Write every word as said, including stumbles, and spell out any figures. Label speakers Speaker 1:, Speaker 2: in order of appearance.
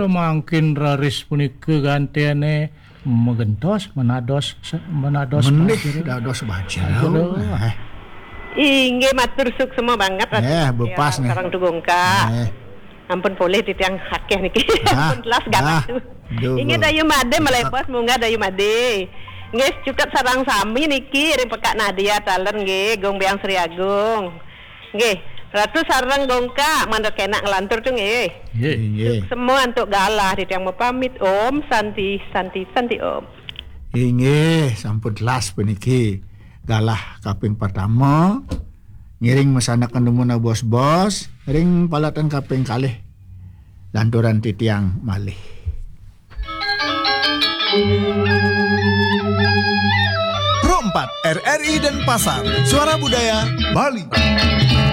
Speaker 1: mangkin raris punika gantiane megentos menados menados
Speaker 2: menih dados baca.
Speaker 3: Inggih matur suksema banget
Speaker 2: Eh, bepas nih.
Speaker 3: Sareng Tugongka.
Speaker 2: Eh.
Speaker 3: Ampun boleh titiang hakeh niki.
Speaker 2: Ah,
Speaker 3: Ampun telas
Speaker 2: ah,
Speaker 3: ganas tuh.
Speaker 2: duh,
Speaker 3: Inggih
Speaker 2: Bu.
Speaker 3: dayu made melepos munggah dayu made. Nggih cukup sarang sami niki ring pekak Nadia talen nggih gong Beang Sri Agung. Nggih, ratu sareng Gongka mandek enak ngelantur tuh nggih.
Speaker 1: Nggih.
Speaker 2: Nggih.
Speaker 3: Semua untuk galah titiang mau pamit Om Santi Santi Santi Om.
Speaker 2: Inggih, sampun telas puniki. Galah kaping pertama ngiring mesanakan demuna bos-bos ring palatan kaping kalih lanturan titiang malih.
Speaker 4: Pro empat R R I dan Pasar Suara Budaya Bali.